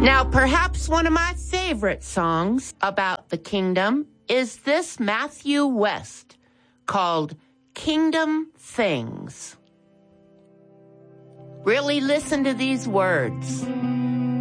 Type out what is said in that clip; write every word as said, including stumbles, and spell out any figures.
Now, perhaps one of my favorite songs about the kingdom is this Matthew West called Kingdom Things. Really listen to these words.